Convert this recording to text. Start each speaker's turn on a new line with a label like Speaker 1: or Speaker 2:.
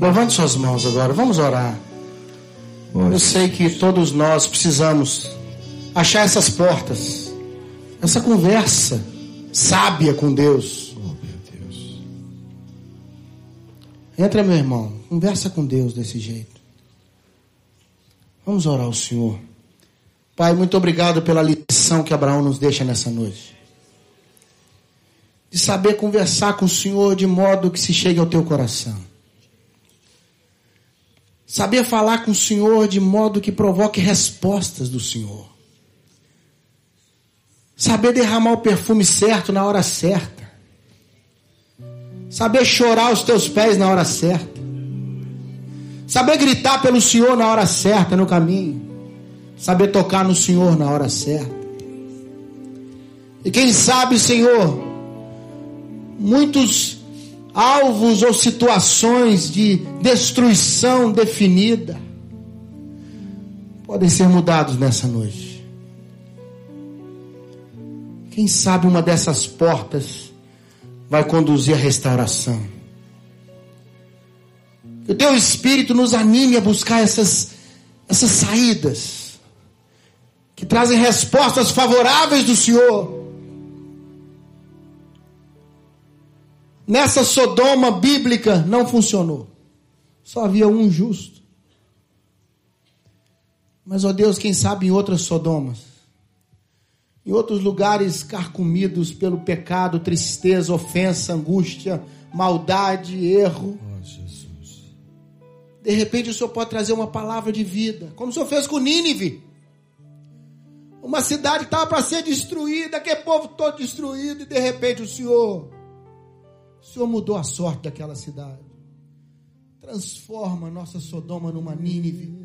Speaker 1: Levante suas mãos agora, vamos orar. Eu sei que todos nós precisamos achar essas portas, essa conversa sábia com Deus. Entra, meu irmão, conversa com Deus desse jeito. Vamos orar ao Senhor. Pai, muito obrigado pela lição que Abraão nos deixa nessa noite. De saber conversar com o Senhor de modo que se chegue ao teu coração. Saber falar com o Senhor de modo que provoque respostas do Senhor. Saber derramar o perfume certo na hora certa. Saber chorar aos teus pés na hora certa. Saber gritar pelo Senhor na hora certa, no caminho. Saber tocar no Senhor na hora certa. E quem sabe, Senhor, muitos alvos ou situações de destruição definida podem ser mudados nessa noite. Quem sabe uma dessas portas vai conduzir à restauração. Que o teu Espírito nos anime a buscar essas saídas que trazem respostas favoráveis do Senhor. Nessa Sodoma bíblica não funcionou. Só havia um justo. Mas, ó Deus, quem sabe em outras Sodomas, em outros lugares carcomidos pelo pecado, tristeza, ofensa, angústia, maldade, erro.
Speaker 2: Oh, Jesus.
Speaker 1: De repente o Senhor pode trazer uma palavra de vida, como o Senhor fez com Nínive. Uma cidade que estava para ser destruída, aquele povo todo destruído, e de repente o Senhor mudou a sorte daquela cidade. Transforma a nossa Sodoma numa Nínive.